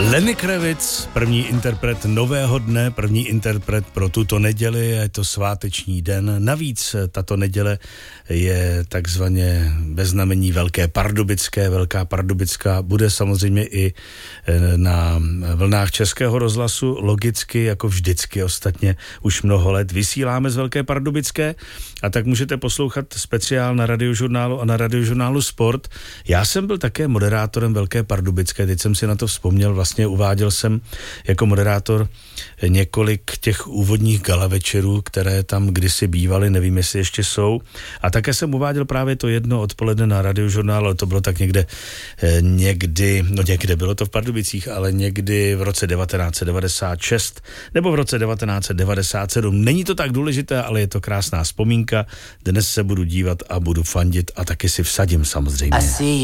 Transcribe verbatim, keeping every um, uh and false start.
Lenny Kravitz, první interpret nového dne, první interpret pro tuto neděli, je to sváteční den. Navíc tato neděle je takzvaně ve znamení Velké Pardubické. Velká Pardubická bude samozřejmě i na vlnách Českého rozhlasu, logicky, jako vždycky ostatně už mnoho let vysíláme z Velké Pardubické, a tak můžete poslouchat speciál na Radiožurnálu a na Radiožurnálu Sport. Já jsem byl také moderátorem Velké Pardubické, teď jsem si na to vzpomněl, vlastně uváděl jsem jako moderátor několik těch úvodních gala večerů, které tam kdysi bývaly, nevím, jestli ještě jsou. A také jsem uváděl právě to jedno odpoledne na Radiožurnálu, ale to bylo tak někde, někdy, no někde bylo to v Pardubicích, ale někdy v roce devatenáct set devadesát šest nebo v roce devatenáct set devadesát sedm. Není to tak důležité, ale je to krásná vzpomínka. Dnes se budu dívat a budu fandit a taky si vsadím samozřejmě.